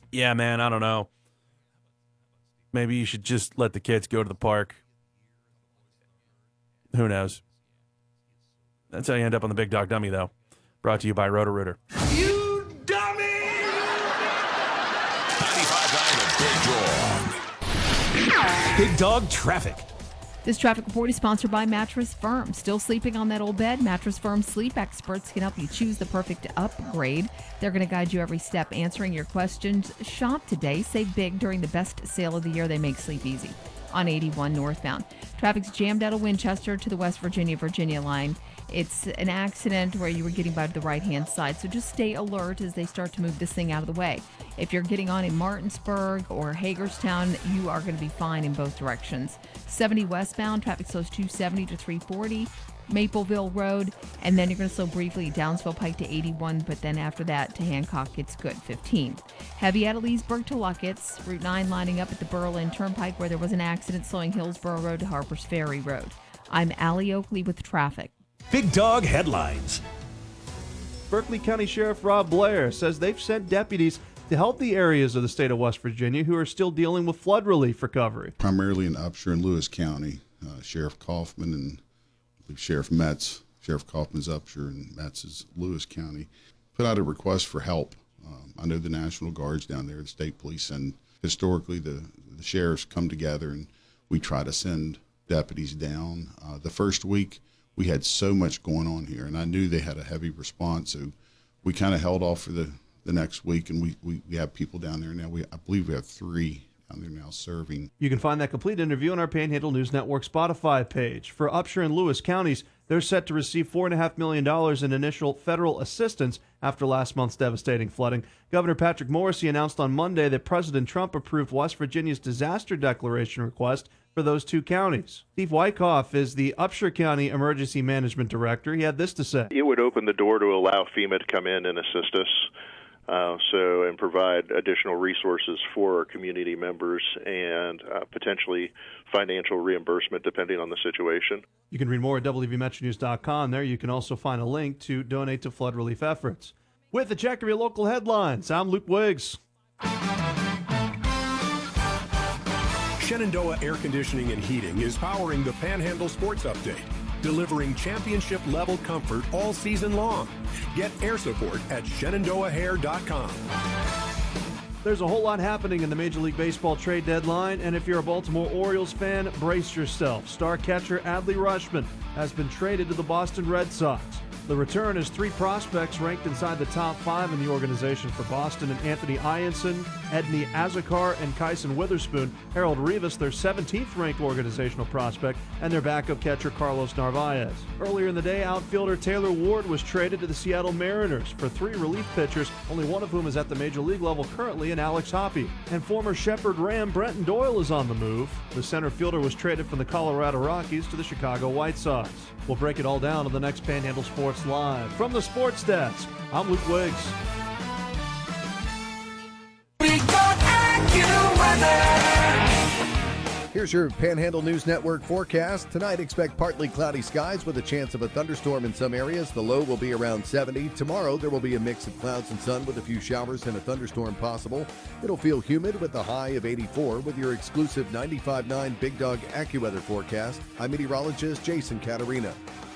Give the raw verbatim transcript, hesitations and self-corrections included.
Yeah, man, I don't know. Maybe you should just let the kids go to the park. Who knows? That's how you end up on the Big Dog Dummy, though. Brought to you by Roto-Rooter. You dummy! ninety-five point nine The Big Dog. Big Dog Traffic. This traffic report is sponsored by Mattress Firm. Still sleeping on that old bed? Mattress Firm sleep experts can help you choose the perfect upgrade. They're going to guide you every step, answering your questions. Shop today. Save big during the best sale of the year. They make sleep easy. On eighty-one northbound. Traffic's jammed out of Winchester to the West Virginia-Virginia line. It's an accident where you were getting by to the right-hand side, so just stay alert as they start to move this thing out of the way. If you're getting on in Martinsburg or Hagerstown, you are going to be fine in both directions. seventy westbound, traffic slows two seventy to three forty. Mapleville Road, and then you're going to slow briefly Downsville Pike to eighty-one, but then after that to Hancock, it's good, fifteen. Heavy out of Leesburg to Luckett's, Route nine lining up at the Berlin Turnpike where there was an accident slowing Hillsborough Road to Harper's Ferry Road. I'm Allie Oakley with traffic. Big Dog Headlines. Berkeley County Sheriff Rob Blair says they've sent deputies to help the areas of the state of West Virginia who are still dealing with flood relief recovery. Primarily in Upshur and Lewis County, uh, Sheriff Kaufman and Sheriff Metz, Sheriff Kaufman's Upshur and Metz is Lewis County, put out a request for help. Um, I know the National Guard's down there, the state police, and historically the, the sheriffs come together and we try to send deputies down. Uh, the first week we had so much going on here, and I knew they had a heavy response, so we kind of held off for the, the next week, and we, we, we have people down there now. We I believe we have three down there now serving. You can find that complete interview on our Panhandle News Network Spotify page. For Upshur and Lewis counties, they're set to receive four point five million dollars in initial federal assistance after last month's devastating flooding. Governor Patrick Morrisey announced on Monday that President Trump approved West Virginia's disaster declaration request for those two counties. Steve Wyckoff is the Upshur County Emergency Management Director. He had this to say. It would open the door to allow FEMA to come in and assist us. Uh, so and provide additional resources for our community members and uh, potentially financial reimbursement depending on the situation. You can read more at W V Metro News dot com. There you can also find a link to donate to flood relief efforts. With a check of your local headlines, I'm Luke Wiggs. Shenandoah Air Conditioning and Heating is powering the Panhandle Sports Update, delivering championship-level comfort all season long. Get air support at Shenandoah Hair dot com. There's a whole lot happening in the Major League Baseball trade deadline, and if you're a Baltimore Orioles fan, brace yourself. Star catcher Adley Rutschman has been traded to the Boston Red Sox. The return is three prospects ranked inside the top five in the organization for Boston, and Anthony Ianson, Edney Azakar, and Kyson Witherspoon. Harold Rivas, their seventeenth ranked organizational prospect, and their backup catcher Carlos Narvaez. Earlier in the day, outfielder Taylor Ward was traded to the Seattle Mariners for three relief pitchers, only one of whom is at the major league level currently in Alex Hoppe. And former Shepherd Ram Brenton Doyle is on the move. The center fielder was traded from the Colorado Rockies to the Chicago White Sox. We'll break it all down on the next Panhandle Sports Live. From the Sports Desk, I'm Luke Wiggs. Here's your Panhandle News Network forecast. Tonight, expect partly cloudy skies with a chance of a thunderstorm in some areas. The low will be around seventy. Tomorrow, there will be a mix of clouds and sun with a few showers and a thunderstorm possible. It'll feel humid with a high of eighty-four with your exclusive ninety-five point nine Big Dog AccuWeather forecast. I'm meteorologist Jason Caterina.